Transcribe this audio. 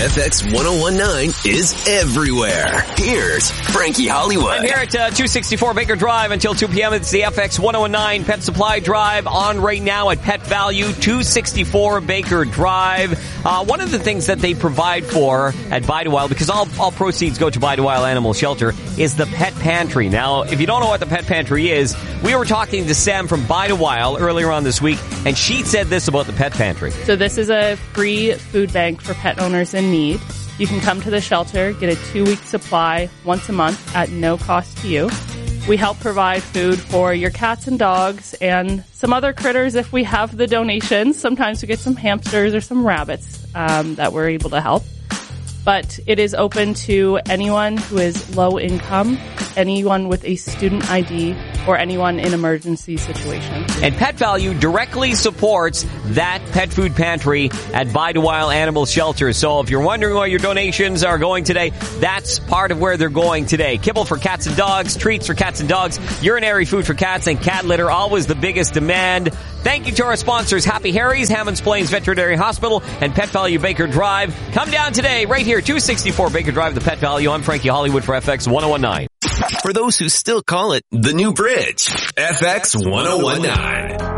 FX 1019 is everywhere. Here's Frankie Hollywood. I'm here at 264 Baker Drive until 2 p.m. It's the FX 1019 Pet Supply Drive on right now at Pet Value, 264 Baker Drive. One of the things that they provide for at Buy to Wild, because all proceeds go to Buy to Wild Animal Shelter, is the Pet Pantry. Now, if you don't know what the Pet Pantry is, we were talking to Sam from Buy to Wild earlier on this week, and she said this about the Pet Pantry. So this is a free food bank for pet owners in need. You can come to the shelter, get a 2-week supply once a month at no cost to you. We help provide food for your cats and dogs and some other critters if we have the donations. Sometimes we get some hamsters or some rabbits that we're able to help. But it is open to anyone who is low income, anyone with a student ID, or anyone in emergency situations. And Pet Value directly supports that pet food pantry at Buy to Wild Animal Shelter. So if you're wondering where your donations are going today, that's part of where they're going today. Kibble for cats and dogs, treats for cats and dogs, urinary food for cats, and cat litter, always the biggest demand. Thank you to our sponsors, Happy Harry's, Hammonds Plains Veterinary Hospital, and Pet Value Baker Drive. Come down today, right here, 264 Baker Drive, the Pet Value. I'm Frankie Hollywood for FX 1019. For those who still call it the new bridge, FX 1019.